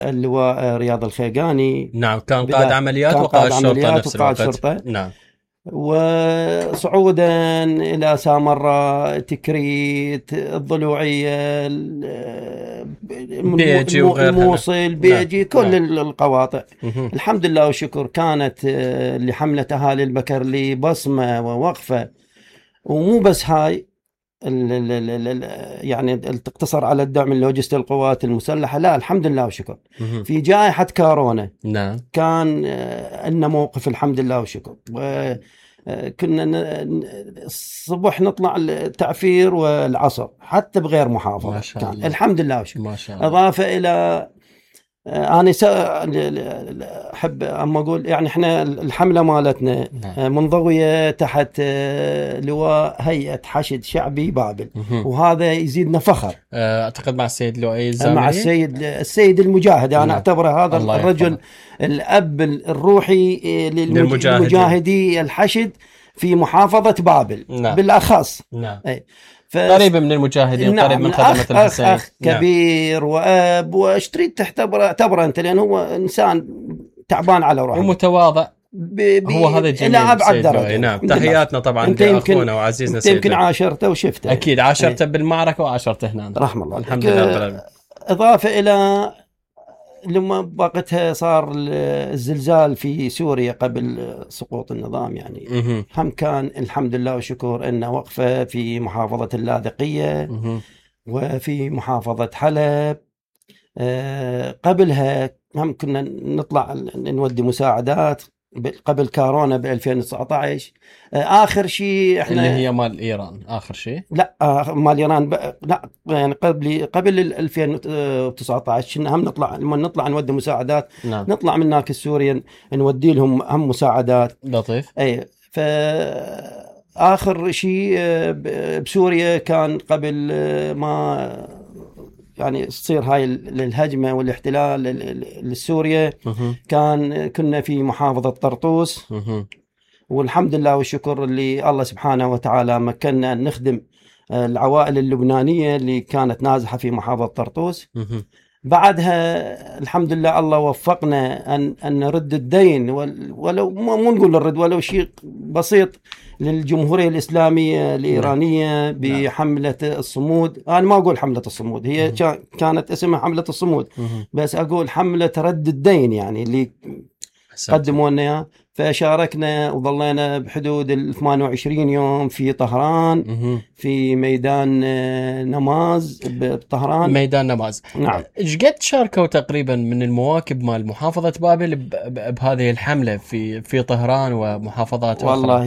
اللواء رياض الخيقاني. نعم، كان قائد عمليات وقائد شرطة نفس الوقت. نعم. وصعودا إلى سامراء، تكريت، الضلوعية، بيجي وغيرها. الموصل، بيجي كل القواطع. الحمد لله والشكر كانت لحملة أهالي البكرلي بصمة ووقفة. ومو بس هاي يعني تقتصر على الدعم اللوجستي للقوات المسلحة، لا الحمد لله وشكر. في جائحة كورونا نعم كان لنا موقف الحمد لله وشكر. كنا الصبح نطلع التعفير والعصر حتى بغير محافظة. ما شاء الله. الحمد لله وشكر. ما شاء الله. إضافة إلى أنا أحب أما أقول يعني إحنا الحملة مالتنا منضوية تحت لواء هيئة حشد شعبي بابل، وهذا يزيدنا فخر. أعتقد مع السيد لؤي الزاملي، مع السيد المجاهد. أنا أعتبره هذا الرجل الأب الروحي للمجاهدي الحشد في محافظة بابل بالأخص. قريب من المجاهدين. قريب من خدمة الحسين. أخ كبير وأب، واشتريت تعتبره أنت، لأن هو إنسان تعبان على روحه ومتواضع. هو هذا جميل. إلى أبعد درجة. نعم، تحياتنا طبعا لأخونا وعزيزنا سيد. يمكن عاشرته وشفته. أكيد عاشرته بالمعركة وعاشرته هنا. رحم الله. الحمد لله. إضافة إلى لما وقتها صار الزلزال في سوريا قبل سقوط النظام، يعني هم كان الحمد لله وشكر أن وقفة في محافظة اللاذقية وفي محافظة حلب. قبلها هم كنا نطلع نودي مساعدات قبل كورونا ب 2019. آخر شيء احنا اللي هي مال إيران. آخر شيء لا مال إيران لا يعني قبل 2019 كنا هم نطلع لما نطلع نودي مساعدات. نعم. نطلع من هناك السوريين نودي لهم هم مساعدات. لطيف. اي آخر شيء بسوريا كان قبل ما يعني تصير هاي الهجمة والاحتلال لسوريا. كنا في محافظة طرطوس، والحمد لله والشكر اللي الله سبحانه وتعالى مكننا أن نخدم العوائل اللبنانية اللي كانت نازحة في محافظة طرطوس. بعدها الحمد لله الله وفقنا أن نرد الدين، ولو مو نقول نرد، ولو شيء بسيط للجمهورية الإسلامية الإيرانية بحملة الصمود. أنا ما أقول حملة الصمود، هي كانت اسمها حملة الصمود، بس أقول حملة رد الدين يعني اللي قدموا لنا. فشاركنا وظلينا بحدود 28 يوم في طهران، في ميدان نماز بطهران. ميدان نماز. نعم. ايش قد شاركوا تقريبا من المواكب مال محافظة بابل بهذه الحملة في طهران ومحافظات والله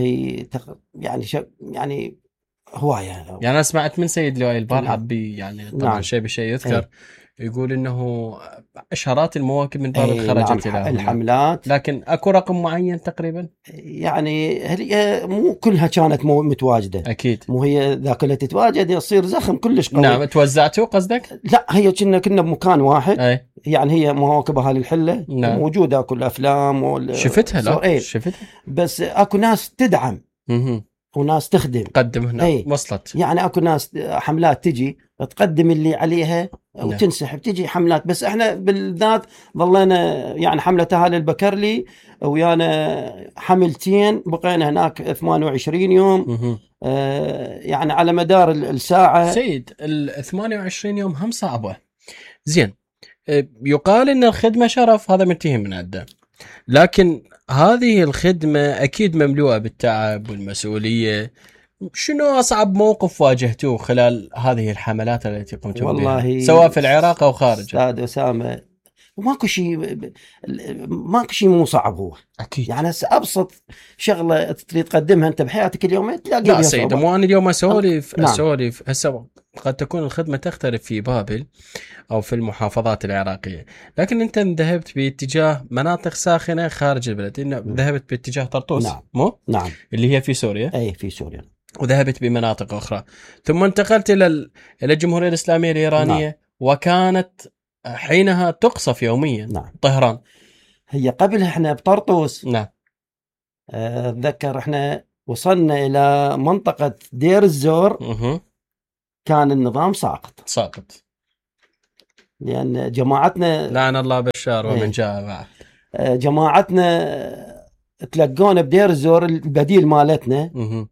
يعني هواية. يعني أنا سمعت من سيد لؤي البارحة يعني طبعا نعم. شيء يذكر يقول إنه عشرات المواكب من بابل خرجت إلى الحملات، لكن أكو رقم معين تقريبا. يعني مو كلها كانت متواجدة. أكيد مو هي ذاك اللي تتواجد يصير زخم كلش قوي. نعم. توزعتوا قصدك؟ لا هي كنا بمكان واحد. يعني هي مواكب أهالي الحلة. نعم. موجودة كل أفلام شفتها. لا شفتها. بس أكو ناس تدعم وناس تخدم قدم هنا. وصلت يعني اكو ناس حملات تجي تقدم اللي عليها وتنسحب. تجي حملات، بس احنا بالذات ظلينا يعني حملة أهالي البكرلي ويانا حملتين بقينا هناك 28 يوم. يعني على مدار الساعة. سيد 28 يوم هم صعبة. زين، يقال ان الخدمة شرف، هذا منتهي من عده، لكن هذه الخدمة أكيد مملوءة بالتعب والمسؤولية. شنو أصعب موقف واجهتوه خلال هذه الحملات التي قمتم بها سواء في العراق أو خارج؟ أستاذ أسامة، ماكو شيء مو صعب. هو أكيد يعني أبسط شغلة تريد تقدمها أنت بحياتك اليوم تلاقي. لا سيد، مو أنا اليوم أسولف هسه قد تكون الخدمة تختلف في بابل أو في المحافظات العراقية، لكن أنت ذهبت باتجاه مناطق ساخنة خارج البلد. ذهبت باتجاه طرطوس. نعم. مو؟ نعم. اللي هي في سوريا. أي في سوريا. وذهبت بمناطق أخرى، ثم انتقلت إلى الجمهورية الإسلامية الإيرانية. نعم. وكانت حينها تقصف يوميا. نعم. طهران. هي قبلها احنا بطرطوس. نعم. أتذكر احنا وصلنا إلى منطقة دير الزور. كان النظام ساقط. لأن جماعتنا لعن الله بشار ومن جاء بعد. جماعتنا تلقونا بدير الزور البديل مالتنا،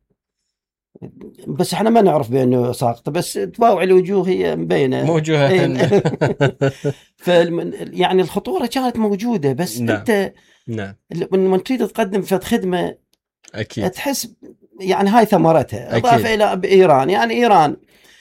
بس احنا ما نعرف بأنه ساقط، بس تباوع الوجوه هي مبينة موجوهة. يعني الخطورة كانت موجودة، بس نعم. انت نعم. لما تريد تقدم في خدمة أكيد تحس يعني هاي ثمرتها. أكيد. إضافة إلى إيران، يعني إيران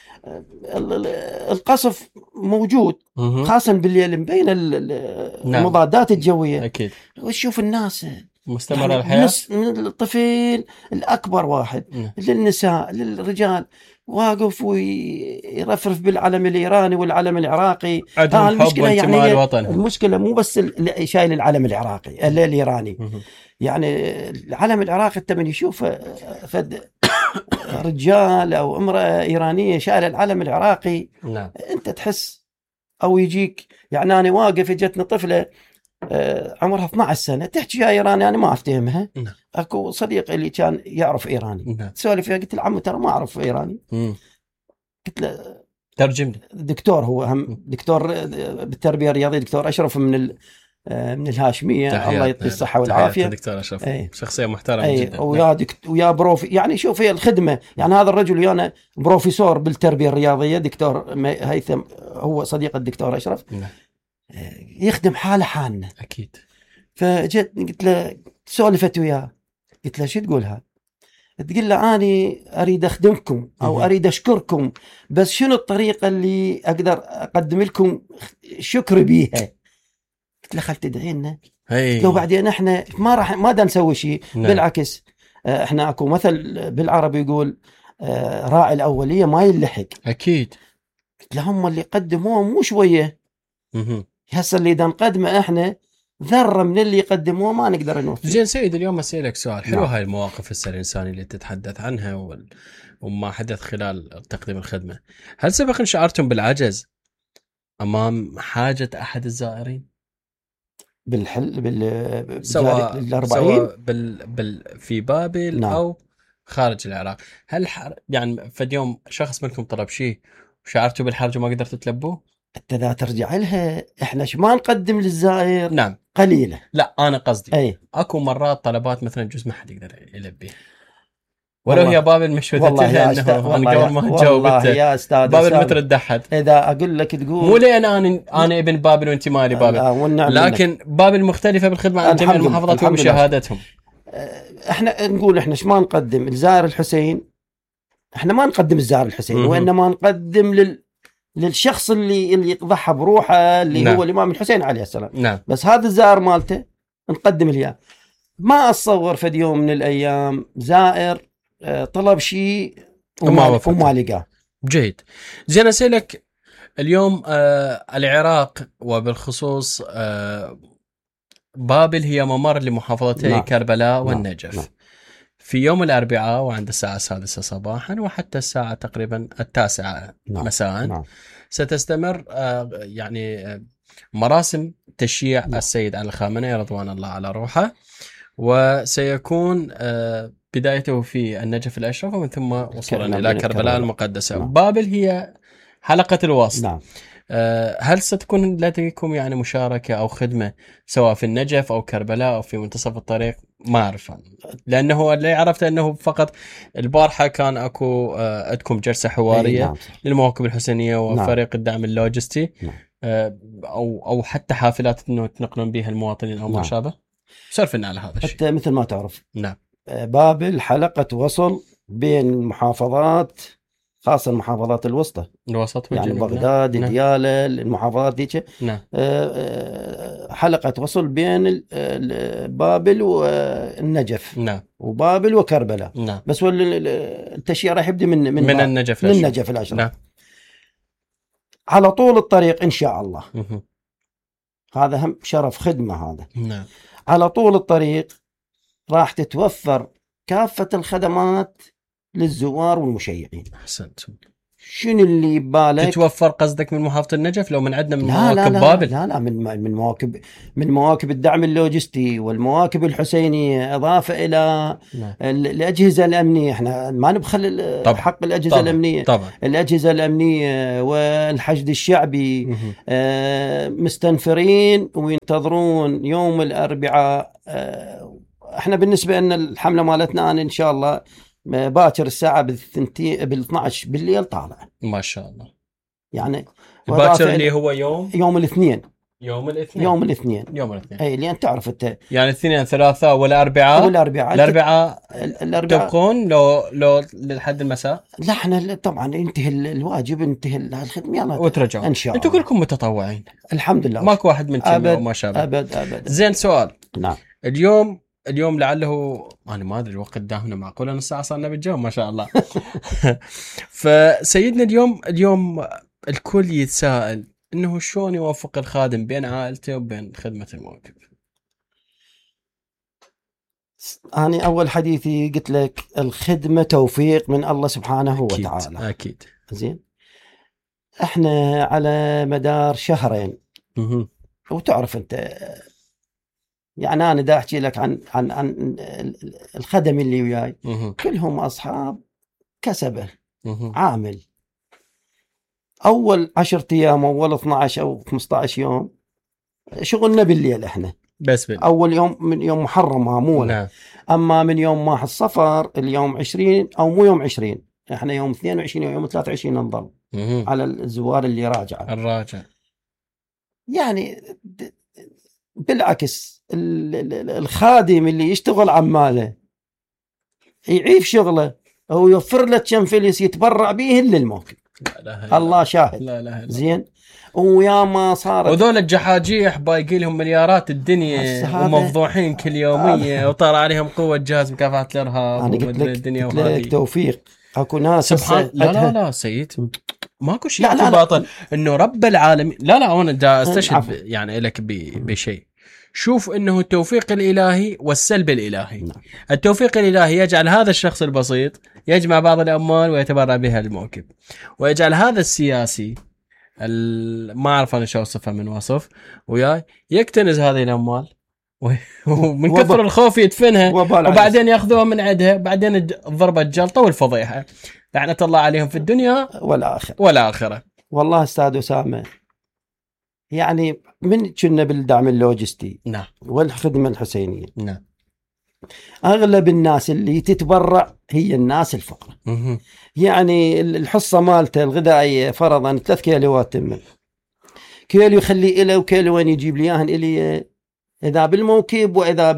القصف موجود خاصة بالليل مبين المضادات الجوية. أكيد. وتشوف الناس مستمرة يعني الحياة، من الطفل الأكبر واحد للنساء للرجال واقف ويرفرف بالعلم الإيراني والعلم العراقي. المشكلة يعني المشكلة مو بس شايل العلم العراقي الإيراني، يعني العلم العراقي انت من يشوف فد رجال او امرأة ايرانية شايله العلم العراقي، نعم. انت تحس او يجيك. يعني انا واقف اجتني طفلة عمرها 12 سنة تحكي يا ايراني، انا ما افتهمها. نعم. اكو صديق اللي كان يعرف ايراني، نعم. تسولف فيها، قلت له عمو ترى ما اعرف ايراني. قلت له ترجم لي. دكتور، هو هم دكتور بالتربية الرياضية، دكتور اشرف من الهاشمية، الله يعطيه الصحة والعافية. دكتور أشرف شخصية محترمة جدا. ويا بروفي يعني شوف هي الخدمة، يعني هذا الرجل ويانا بروفيسور بالتربية الرياضية، دكتور هيثم هو صديق الدكتور أشرف، يخدم حالة حالنا. أكيد. فجت قلت له سولفت وياه، قلت له شو تقولها؟ تقول له أنا أريد أخدمكم أو أريد أشكركم، بس شنو الطريقة اللي أقدر أقدم لكم شكر بيها؟ قلت له خل تدعي لنا. لو بعدين احنا ما دا نسوي شيء. بالعكس احنا اكو مثل بالعربي يقول راعي الاوليه ما يلحق. اكيد. هم اللي قدموه مو شويه، هسه اللي دا نقدمه احنا ذره من اللي يقدموه ما نقدر نوفي. زين سيد، اليوم اسالك سؤال حلو. هاي المواقف الانسانيه اللي تتحدث عنها وما حدث خلال تقديم الخدمه، هل سبق شعرتم بالعجز امام حاجه احد الزائرين؟ سواء في بابل نعم. أو خارج العراق، هل يعني فد يوم شخص منكم طلب شيء وشعرتوا بالحرج وما قدرتوا تلبوه؟ انت ذا ترجع لها، احنا ما نقدم للزائر. نعم. قليلة. لا أنا قصدي اكو مرات طلبات مثلا جزء ما حد يقدر يلبيه، ولو هي بابل مش والله انه انا قبل ما جاوبت يا استاذ بابل ما تردحت. اذا اقول لك تقول مو لان انا ابن بابل وانت مالي بابل، لكن بابل مختلفه بالخدمه عن جميع المحافظات وبشهادتهم. احنا نقول احنا ما نقدم الزائر الحسين، احنا ما نقدم الزائر الحسين، وانما نقدم للشخص اللي ضحى بروحه، اللي نعم. هو الامام الحسين عليه السلام. نعم. بس هذا الزائر مالته نقدم له. ما اتصور في يوم من الايام زائر طلب شيء وما لقاه. جيد. زين اسالك اليوم العراق وبالخصوص بابل هي ممر لمحافظتي نعم. كربلاء والنجف. نعم. في يوم الأربعاء وعند الساعة 6 صباحا وحتى الساعة تقريبا 9 نعم. مساء نعم. ستستمر يعني مراسم تشييع نعم. السيد علي الخامنئي رضوان الله على روحه، وسيكون بدايته في النجف الأشرف ومن ثم وصولا إلى كربلاء المقدسة. نعم. بابل هي حلقة الوصل. نعم. هل ستكون لديكم يعني مشاركة أو خدمة سواء في النجف أو كربلاء أو في منتصف الطريق؟ ما أعرف، لأنه اللي عرفت أنه فقط البارحة كان أكو عندكم جلسة حوارية. نعم. للمواكب الحسينية وفريق نعم. الدعم اللوجستي. نعم. أو حتى حافلات إنه تنقلون بها المواطنين أو ما نعم. شابه. سولفنا على هذا الشيء. حتى مثل ما تعرف. نعم. بابل حلقة وصل بين المحافظات، خاصة المحافظات الوسطى، الوسط يعني بغداد. نعم. ديالى، المحافظات دي. نعم. حلقة وصل بين بابل والنجف. نعم. وبابل وكربلاء. نعم. بس التشييع راح يبدي من النجف من النجف الأشرف. نعم. على طول الطريق إن شاء الله. هذا هم شرف خدمة هذا. نعم. على طول الطريق راح تتوفر كافة الخدمات للزوار والمشيعين. أحسنتم. شنو اللي ببالك؟ تتوفر قصدك من محافظة النجف لو من عندنا من لا مواكب لا بابل؟ لا من مواكب الدعم اللوجستي والمواكب الحسينية، إضافة إلى نعم. الأجهزة الأمنية. احنا ما نبخل طبعا. حق الأجهزة طبعا. الأمنية. طبعا. الأجهزة الأمنية والحشد الشعبي مهم. مستنفرين وينتظرون يوم الأربعاء. احنا بالنسبة لنا الحملة مالتنا أنا إن شاء الله باكر الساعة 12 بالليل طالع. ما شاء الله. يعني باكر اللي هو يوم الاثنين. يوم الاثنين. يوم الاثنين. يوم الاثنين. اي لان تعرف انت يعني الاثنين ثلاثاء والاربعاء. الاربعاء تبقون لو لحد المساء. لا احنا طبعا ينتهي الواجب، ينتهي الخدمه، يلا وترجعون ان شاء الله. انتم كلكم متطوعين الحمد لله، ماكو واحد من أبد وما شابه. ابد. زين سؤال. نعم. اليوم لعله انا ما ادري الوقت داهمنا، معقوله نص ساعه صارنا بالجو ما شاء الله. فسيدنا اليوم الكل يتساءل انه شلون يوفق الخادم بين عائلته وبين خدمه الموكب. أنا أول حديثي قلت لك الخدمة توفيق من الله سبحانه وتعالى. أكيد. زين. إحنا على مدار شهرين وتعرف أنت، يعني أنا دا أحكي لك عن الخدم اللي وياي كلهم أصحاب كسبة عامل. أول 10 أيام أول 12 أو 15 يوم شغلنا بالليل إحنا بس أول يوم من يوم محرم مو. نعم. أما من يوم ما الصفر اليوم 20 أو مو يوم 20، إحنا يوم 22 ويوم 23 ننضل على الزوار اللي الراجع. يعني بالعكس الخادم اللي يشتغل عماله يعيف شغله أو يوفر له كم فلس يتبرع به للموكب. الله شاهد. لا. زين. ويا ما صارت وذول الجحاجيح بايقي لهم مليارات الدنيا ومفضوحين كل يومية وطار عليهم قوة جهاز مكافحة الإرهاب ومدري الدنيا. وهذه توفيق. اكو ناس سبحان. لا سيد ماكو شيء باطل انه رب العالمين. لا انا دا استشهد يعني لك بشيء. شوف انه التوفيق الالهي والسلب الالهي. التوفيق الالهي يجعل هذا الشخص البسيط يجمع بعض الاموال ويتبرع بها للموكب، ويجعل هذا السياسي ما اعرف انا شو اوصفها من وصف وياي يكتنز هذه الاموال ومن كثر الخوف يدفنها وبعدين ياخذوها من عندها، بعدين ضربة الجلطة والفضيحة لعنة الله عليهم في الدنيا والآخرة. والله استاذ أسامة، يعني من كنا بالدعم اللوجستي نعم والخدمة الحسينية نعم أغلب الناس اللي تتبرع هي الناس الفقراء. يعني الحصة مالته الغذائية فرضا 3 كيلوات تمن، كيلو يخلي إله وكيلو وين يجيب لي إياهن إلي، إذا بالموكب وإذا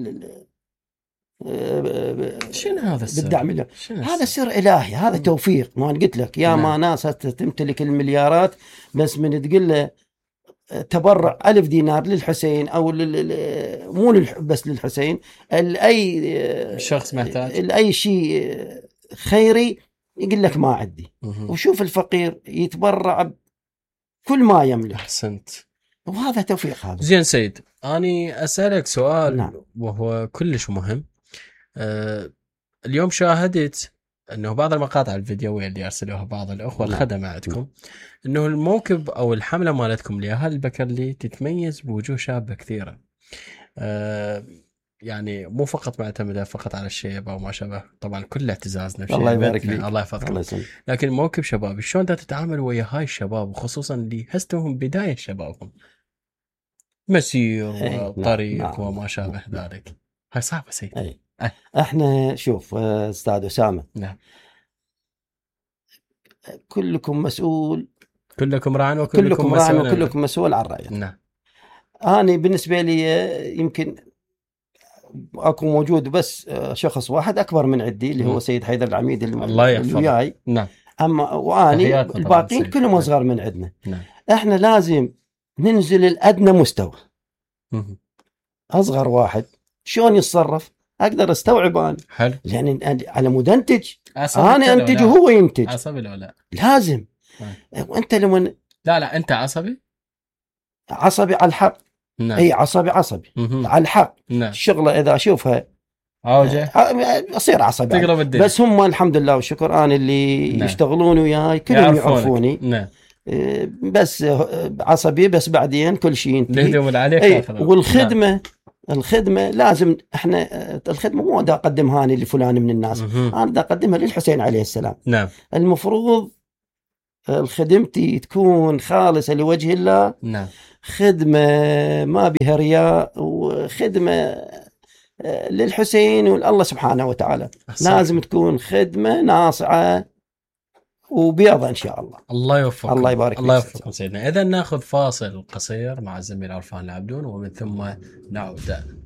شنو هذا السر؟ بالدعم هذا سر إلهي، هذا توفيق. ما قلت لك يا ما ناس تمتلك المليارات بس من تقول له تبرع 1000 دينار للحسين أو مو بس للحسين، أي شخص محتاج أي شيء خيري يقول لك ما عندي. وشوف الفقير يتبرع كل ما يملك. أحسنت. وهذا توفيق. هذا زين سيد، أنا أسألك سؤال. نعم. وهو كلش مهم. اليوم شاهدت أنه بعض المقاطع الفيديوية اللي أرسلوها بعض الأخوة الخدمة عندكم أنه الموكب أو الحملة مالتكم لأهل البكرلي تتميز بوجوه شابة كثيرة. يعني مو فقط معتمدة فقط على الشيب أو ما شابه، طبعا كل اعتزازنا الله يبارك فيك. الله يحفظك. لكن موكب شباب شلون تتعامل ويا هاي الشباب، وخصوصا اللي هستهم بداية شبابهم مسير وطريق وما شابه ذلك. هاي صعبة سيد. احنا شوف استاذ أسامة، نعم، كلكم مسؤول، كلكم راع وكلكم مسؤول عن رأيه. نعم. أنا بالنسبة لي يمكن أكون موجود بس شخص واحد أكبر من عندي اللي هو سيد حيدر العميد اللي وياي. نعم. أما وأني الباقين كلهم أصغر من عندنا. نعم. إحنا لازم ننزل الأدنى مستوى. أصغر واحد شلون يتصرف أقدر أستوعب أنا. حلو. لأن على مود أنتج، أنا أنتج وهو ينتج. عصبي لو لا لازم. وأنت لما لا أنت عصبي على الحق. نعم. أي عصبي على الحق. نعم. الشغلة إذا أشوفها عوجة اصير عصبي تقلب الدنيا. بس هم الحمد لله والشكر انا اللي نعم. يشتغلون وياي كلهم يعرفوني. نعم. بس عصبي بس بعدين كل شيء ينتهي. والخدمة نعم. الخدمة لازم احنا الخدمة مو دا اقدمها انا لفلان من الناس، انا دا اقدمها للحسين عليه السلام. نعم. المفروض خدمتي تكون خالصة لوجه الله. نعم. خدمة ما بها رياء، وخدمة للحسين والله سبحانه وتعالى. لازم تكون خدمة ناصعة وبيضة إن شاء الله. الله يوفقك. الله يبارك فيك. الله يوفقكم سيدنا. إذا ناخذ فاصل قصير مع الزميل عرفان العبدون ومن ثم نعود.